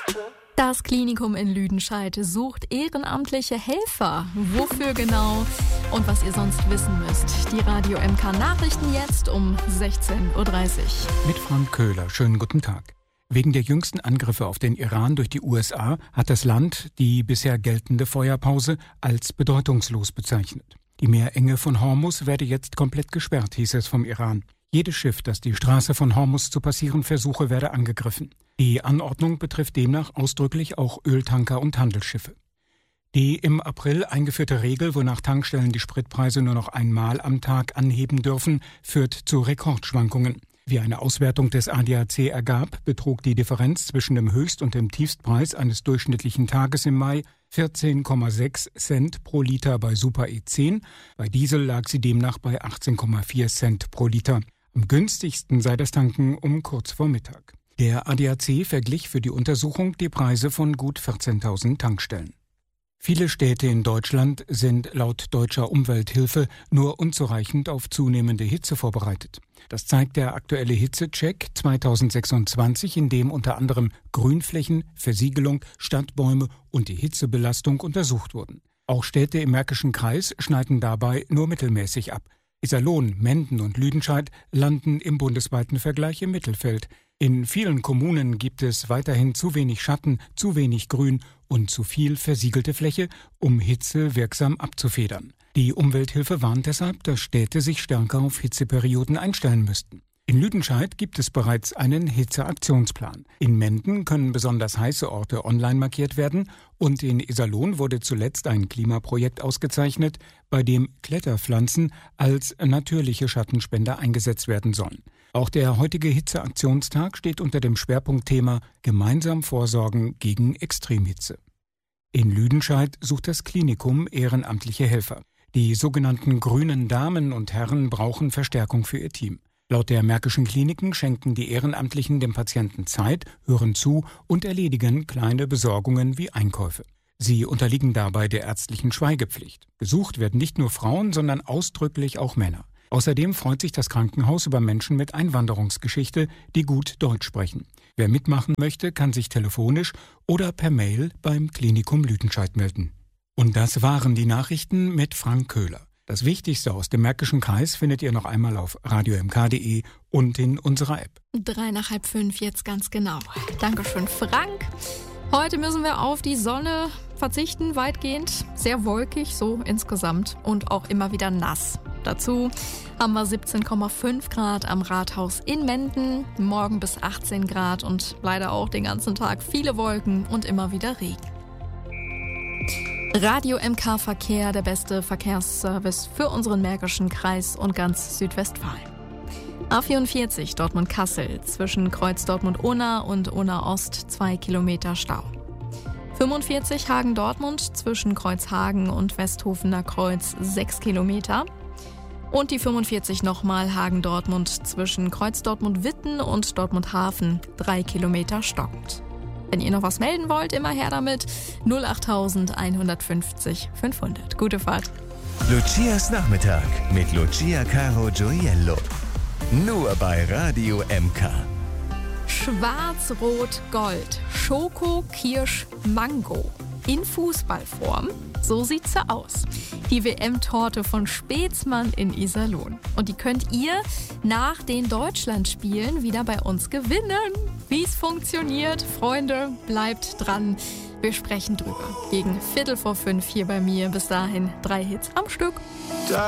Das Klinikum in Lüdenscheid sucht ehrenamtliche Helfer. Wofür genau und was ihr sonst wissen müsst. Die Radio MK Nachrichten jetzt um 16.30 Uhr. Mit Frank Köhler. Schönen guten Tag. Wegen der jüngsten Angriffe auf den Iran durch die USA hat das Land die bisher geltende Feuerpause als bedeutungslos bezeichnet. Die Meerenge von Hormuz werde jetzt komplett gesperrt, hieß es vom Iran. Jedes Schiff, das die Straße von Hormuz zu passieren versuche, werde angegriffen. Die Anordnung betrifft demnach ausdrücklich auch Öltanker und Handelsschiffe. Die im April eingeführte Regel, wonach Tankstellen die Spritpreise nur noch einmal am Tag anheben dürfen, führt zu Rekordschwankungen. Wie eine Auswertung des ADAC ergab, betrug die Differenz zwischen dem Höchst- und dem Tiefstpreis eines durchschnittlichen Tages im Mai 14,6 Cent pro Liter bei Super E10. Bei Diesel lag sie demnach bei 18,4 Cent pro Liter. Am günstigsten sei das Tanken um kurz vor Mittag. Der ADAC verglich für die Untersuchung die Preise von gut 14.000 Tankstellen. Viele Städte in Deutschland sind laut Deutscher Umwelthilfe nur unzureichend auf zunehmende Hitze vorbereitet. Das zeigt der aktuelle Hitzecheck 2026, in dem unter anderem Grünflächen, Versiegelung, Stadtbäume und die Hitzebelastung untersucht wurden. Auch Städte im Märkischen Kreis schneiden dabei nur mittelmäßig ab. Iserlohn, Menden und Lüdenscheid landen im bundesweiten Vergleich im Mittelfeld. In vielen Kommunen gibt es weiterhin zu wenig Schatten, zu wenig Grün und zu viel versiegelte Fläche, um Hitze wirksam abzufedern. Die Umwelthilfe warnt deshalb, dass Städte sich stärker auf Hitzeperioden einstellen müssten. In Lüdenscheid gibt es bereits einen Hitzeaktionsplan. In Menden können besonders heiße Orte online markiert werden und in Iserlohn wurde zuletzt ein Klimaprojekt ausgezeichnet, bei dem Kletterpflanzen als natürliche Schattenspender eingesetzt werden sollen. Auch der heutige Hitzeaktionstag steht unter dem Schwerpunktthema Gemeinsam vorsorgen gegen Extremhitze. In Lüdenscheid sucht das Klinikum ehrenamtliche Helfer. Die sogenannten grünen Damen und Herren brauchen Verstärkung für ihr Team. Laut der Märkischen Kliniken schenken die Ehrenamtlichen dem Patienten Zeit, hören zu und erledigen kleine Besorgungen wie Einkäufe. Sie unterliegen dabei der ärztlichen Schweigepflicht. Gesucht werden nicht nur Frauen, sondern ausdrücklich auch Männer. Außerdem freut sich das Krankenhaus über Menschen mit Einwanderungsgeschichte, die gut Deutsch sprechen. Wer mitmachen möchte, kann sich telefonisch oder per Mail beim Klinikum Lüdenscheid melden. Und das waren die Nachrichten mit Frank Köhler. Das Wichtigste aus dem Märkischen Kreis findet ihr noch einmal auf radiomk.de und in unserer App. 4:03 jetzt ganz genau. Dankeschön, Frank. Heute müssen wir auf die Sonne verzichten, weitgehend. Sehr wolkig, so insgesamt. Und auch immer wieder nass. Dazu haben wir 17,5 Grad am Rathaus in Menden, morgen bis 18 Grad und leider auch den ganzen Tag viele Wolken und immer wieder Regen. Radio MK Verkehr, der beste Verkehrsservice für unseren Märkischen Kreis und ganz Südwestfalen. A44 Dortmund-Kassel zwischen Kreuz Dortmund-Unna und Unna-Ost 2 Kilometer Stau. 45 Hagen-Dortmund zwischen Kreuzhagen und Westhofener Kreuz 6 Kilometer. Und die 45 nochmal Hagen-Dortmund zwischen Kreuz Dortmund-Witten und Dortmund-Hafen 3 Kilometer stockend. Wenn ihr noch was melden wollt, immer her damit. 08000 150 500. Gute Fahrt. Lucias Nachmittag mit Lucia Caro Gioiello. Nur bei Radio MK. Schwarz, Rot, Gold. Schoko, Kirsch, Mango. In Fußballform. So sieht's so aus. Die WM-Torte von Spätzmann in Iserlohn. Und die könnt ihr nach den Deutschlandspielen wieder bei uns gewinnen. Wie es funktioniert, Freunde, bleibt dran. Wir sprechen drüber. Gegen 4:45 hier bei mir. Bis dahin 3 Hits am Stück.